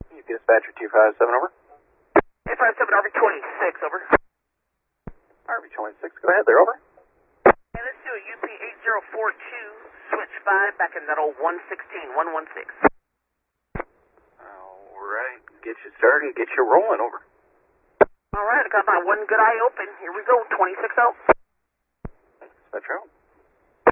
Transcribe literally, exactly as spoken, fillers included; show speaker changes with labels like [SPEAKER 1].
[SPEAKER 1] Dispatcher two five seven, over.
[SPEAKER 2] two five seven, R V twenty-six, over.
[SPEAKER 1] R V twenty-six, go ahead there, over.
[SPEAKER 2] Hey, let's do a U P eight zero four two, switch five, back in that old one sixteen, one one six.
[SPEAKER 1] Alright, get you started and get you rolling, over.
[SPEAKER 2] Alright, I got my one good eye open. Here we go, twenty-six out.
[SPEAKER 1] Dispatcher out.